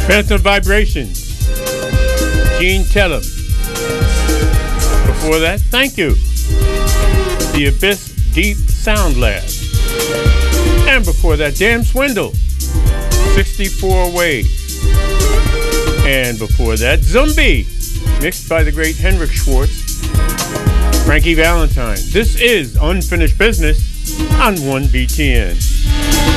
Phantom Vibrations, Gene Tellem. Before that, Thank You, The Abyss Deep Sound Lab. And before that, Damn Swindle, 64 Ways. And before that, Zombie, mixed by the great Hendrik Schwartz, Frankie Valentine. This is Unfinished Business on 1BTN.